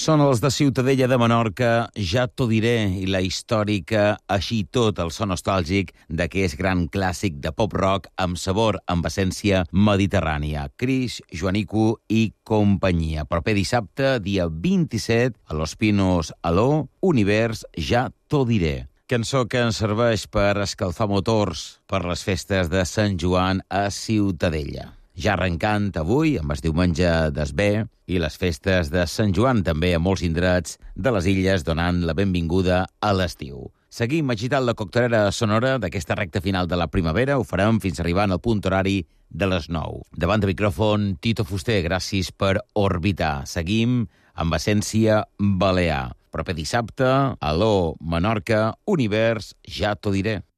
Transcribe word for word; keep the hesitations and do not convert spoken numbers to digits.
Són els de Ciutadella de Menorca, Ja t'ho diré, i la històrica Així tot, el so nostàlgic d'aquest gran clàssic de pop-rock amb sabor, amb essència mediterrània. Cris, Joanico i companyia. Proper dissabte, dia vint-i-set, a Los Pinos, Aló, Univers, Ja t'ho diré. Cançó que ens serveix per escalfar motors per les festes de Sant Joan a Ciutadella. Ja arrencant avui, amb el diumenge d'Esbé, i les festes de Sant Joan també a molts indrets de les illes donant la benvinguda a l'estiu. Seguim agitant la coctelera sonora d'aquesta recta final de la primavera. Ho farem fins arribant al punt horari de les nou. Davant de micròfon, Tito Fuster, gràcies per orbitar. Seguim amb essència balear. Proper dissabte, Aló, Menorca, Univers, Ja t'ho diré.